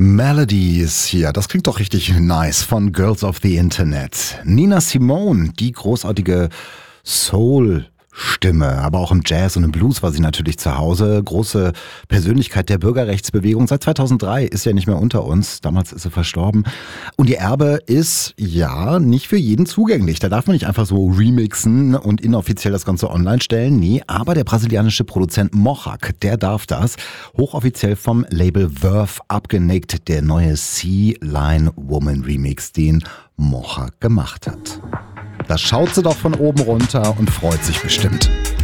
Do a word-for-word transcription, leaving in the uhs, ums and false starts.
Melodies hier, das klingt doch richtig nice von Girls of the Internet. Nina Simone, die großartige Soul Stimme, aber auch im Jazz und im Blues war sie natürlich zu Hause. Große Persönlichkeit der Bürgerrechtsbewegung. Seit zweitausenddrei ist ja nicht mehr unter uns. Damals ist sie verstorben. Und ihr Erbe ist, ja, nicht für jeden zugänglich. Da darf man nicht einfach so remixen und inoffiziell das Ganze online stellen. Nee, aber der brasilianische Produzent Mohawk, der darf das. Hochoffiziell vom Label Verve abgenickt. Der neue Sea Lion Woman Remix, den Mohawk gemacht hat. Da schaut sie doch von oben runter und freut sich bestimmt.